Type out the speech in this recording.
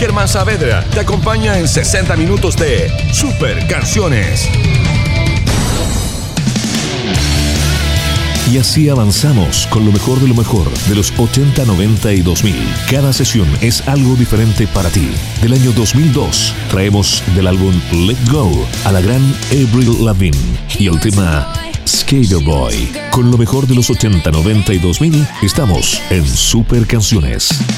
Germán Saavedra te acompaña en 60 minutos de Super Canciones. Y así avanzamos con lo mejor de los 80, 90 y 2000. Cada sesión es algo diferente para ti. Del año 2002 traemos del álbum Let Go a la gran Avril Lavigne y el tema Skater Boy. Con lo mejor de los 80, 90 y 2000 estamos en Super Canciones.